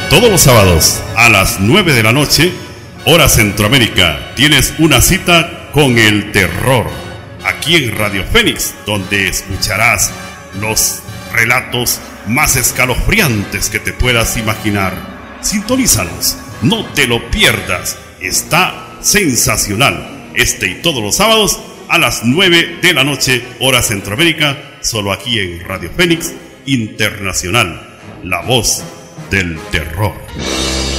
Todos los sábados a las 9 de la noche, hora Centroamérica, tienes una cita con el terror. Aquí en Radio Fénix, donde escucharás los relatos más escalofriantes que te puedas imaginar. Sintonízalos, no te lo pierdas. Está sensacional. Este y todos los sábados a las 9 de la noche, hora Centroamérica, solo aquí en Radio Fénix Internacional, la voz del terror.